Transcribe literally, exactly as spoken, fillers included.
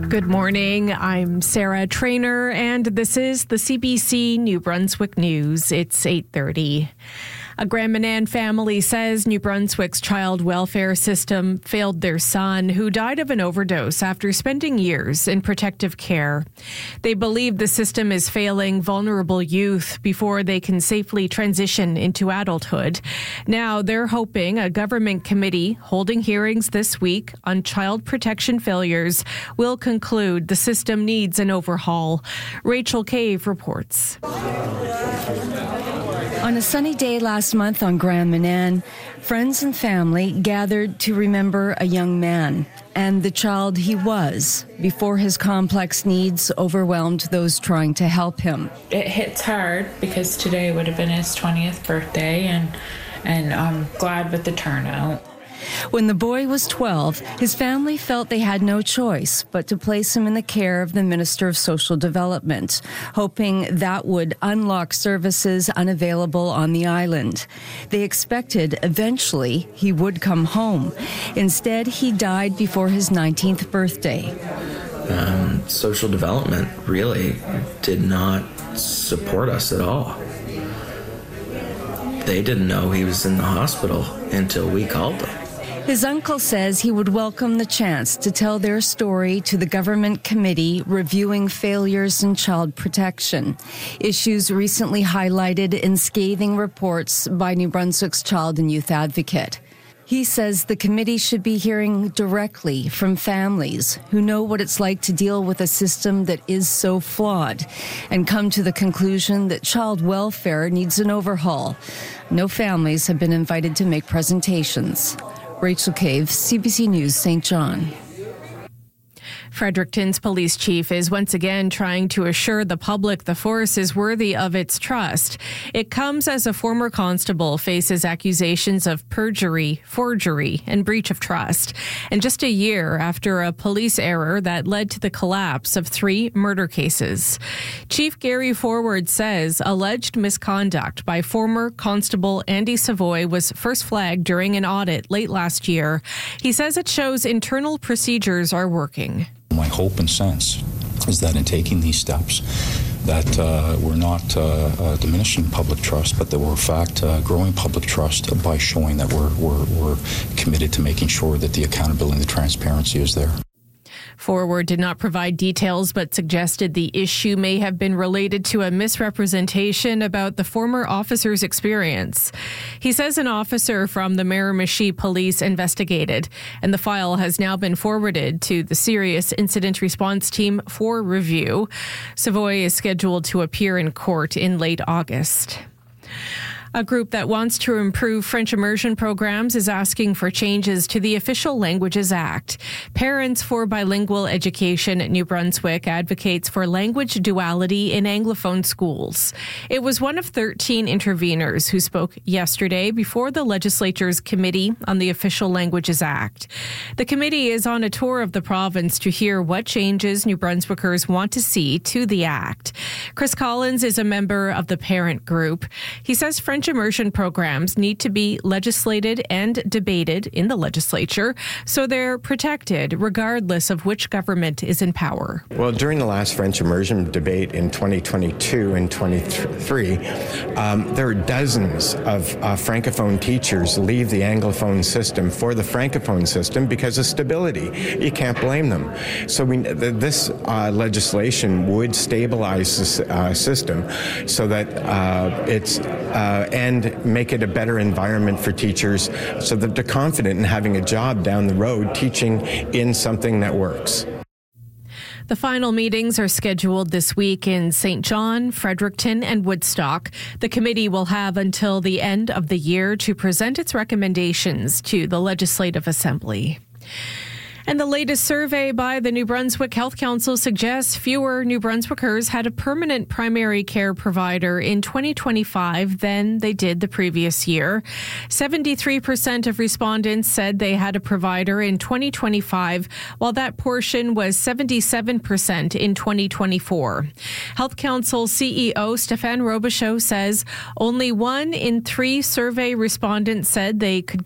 Good morning. I'm Sarah Trainer, and this is the C B C New Brunswick News. It's eight thirty. A Grand Manan family says New Brunswick's child welfare system failed their son, who died of an overdose after spending years in protective care. They believe the system is failing vulnerable youth before they can safely transition into adulthood. Now they're hoping a government committee holding hearings this week on child protection failures will conclude the system needs an overhaul. Rachel Cave reports. On a sunny day last month on Grand Manan, friends and family gathered to remember a young man and the child he was before his complex needs overwhelmed those trying to help him. It hits hard because today would have been his twentieth birthday, and, and I'm glad with the turnout. When the boy was twelve, his family felt they had no choice but to place him in the care of the Minister of Social Development, hoping that would unlock services unavailable on the island. They expected eventually he would come home. Instead, he died before his nineteenth birthday. Um, social development really did not support us at all. They didn't know he was in the hospital until we called them. His uncle says he would welcome the chance to tell their story to the government committee reviewing failures in child protection, issues recently highlighted in scathing reports by New Brunswick's Child and Youth Advocate. He says the committee should be hearing directly from families who know what it's like to deal with a system that is so flawed and come to the conclusion that child welfare needs an overhaul. No families have been invited to make presentations. Rachel Cave, C B C News, Saint John. Fredericton's police chief is once again trying to assure the public the force is worthy of its trust. It comes as a former constable faces accusations of perjury, forgery, and breach of trust. And just a year after a police error that led to the collapse of three murder cases. Chief Gary Forward says alleged misconduct by former constable Andy Savoy was first flagged during an audit late last year. He says it shows internal procedures are working. My hope and sense is that in taking these steps, that uh, we're not uh, uh, diminishing public trust, but that we're in fact uh, growing public trust by showing that we're, we're, we're committed to making sure that the accountability and the transparency is there. Forward did not provide details, but suggested the issue may have been related to a misrepresentation about the former officer's experience. He says an officer from the Miramichi Police investigated, and the file has now been forwarded to the Serious Incident Response Team for review. Savoy is scheduled to appear in court in late August. A group that wants to improve French immersion programs is asking for changes to the Official Languages Act. Parents for Bilingual Education at New Brunswick advocates for language duality in Anglophone schools. It was one of thirteen interveners who spoke yesterday before the legislature's Committee on the Official Languages Act. The committee is on a tour of the province to hear what changes New Brunswickers want to see to the act. Chris Collins is a member of the parent group. He says French immersion programs need to be legislated and debated in the legislature so they're protected regardless of which government is in power. Well, during the last French immersion debate in twenty twenty-two and twenty-three, um, there were dozens of uh, Francophone teachers leave the Anglophone system for the Francophone system because of stability. You can't blame them. So we, this uh, legislation would stabilize this uh, system so that uh, it's uh, and make it a better environment for teachers so that they're confident in having a job down the road teaching in something that works. The final meetings are scheduled this week in Saint John, Fredericton, and Woodstock. The committee will have until the end of the year to present its recommendations to the Legislative Assembly. And the latest survey by the New Brunswick Health Council suggests fewer New Brunswickers had a permanent primary care provider in twenty twenty-five than they did the previous year. seventy-three percent of respondents said they had a provider in twenty twenty-five, while that portion was seventy-seven percent in twenty twenty-four. Health Council C E O Stéphane Robichaud says only one in three survey respondents said they could